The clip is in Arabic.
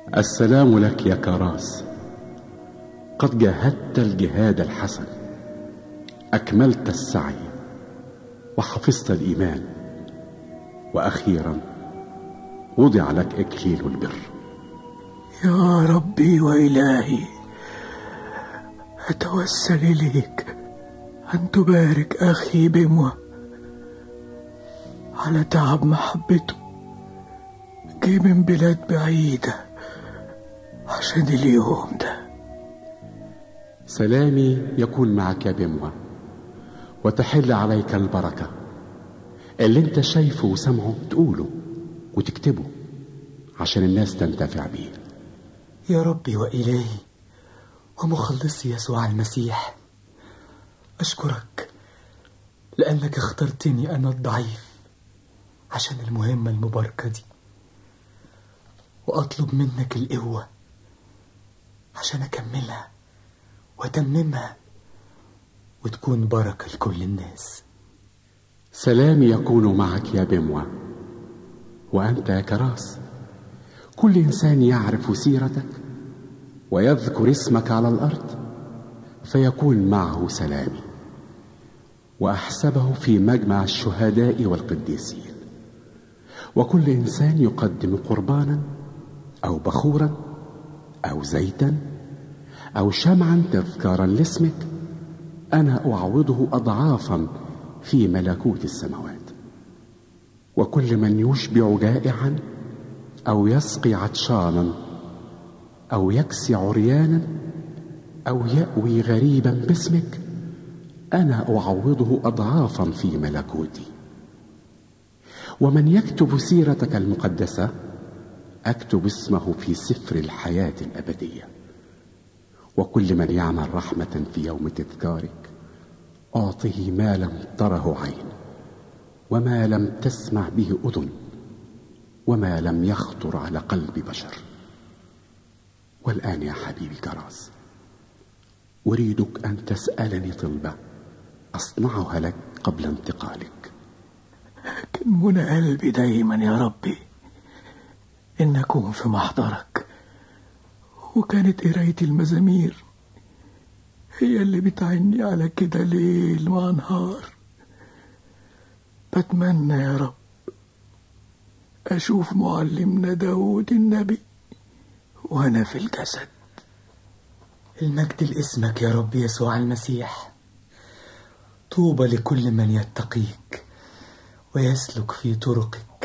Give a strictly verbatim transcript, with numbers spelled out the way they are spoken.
السلام لك يا كراس، قد جاهدت الجهاد الحسن، أكملت السعي وحفظت الإيمان، وأخيرا وضع لك إكليل البر. يا ربي وإلهي، أتوسل إليك أن تبارك أخي بموى على تعب محبته، جه من بلاد بعيدة عشان اليوم ده. سلامي يكون معك يا بموى، وتحل عليك البركة. اللي انت شايفه وسمعه تقوله وتكتبه عشان الناس تنتفع بيه. يا ربي وإلهي ومخلصي يسوع المسيح، أشكرك لأنك اخترتني أنا الضعيف عشان المهمة المباركة دي، وأطلب منك القوة عشان أكملها وأتممها وتكون بركة لكل الناس. سلامي يكون معك يا بموى. وأنت يا كراس، كل إنسان يعرف سيرتك ويذكر اسمك على الأرض فيكون معه سلامي، وأحسبه في مجمع الشهداء والقديسين. وكل إنسان يقدم قربانا أو بخورا أو زيتا أو شمعا تذكارا لاسمك، أنا أعوضه أضعافا في ملكوت السماوات. وكل من يشبع جائعا أو يسقي عطشانا أو يكسي عريانا أو يأوي غريبا باسمك، أنا أعوضه أضعافا في ملكوتي. ومن يكتب سيرتك المقدسة أكتب اسمه في سفر الحياة الأبدية. وكل من يعمل رحمة في يوم تذكارك أعطه ما لم تره عين، وما لم تسمع به أذن، وما لم يخطر على قلب بشر. والآن يا حبيبي كراس، أريدك أن تسألني طلبة أصنعها لك قبل انتقالك. كان منى قلبي دايما يا ربي إن أكون في محضرك، وكانت قراية المزامير هي اللي بتعني على كده ليل مع نهار. بتمنى يا رب أشوف معلمنا داود النبي وأنا في الجسد. المجد لاسمك يا رب يسوع المسيح. طوبى لكل من يتقيك ويسلك في طرقك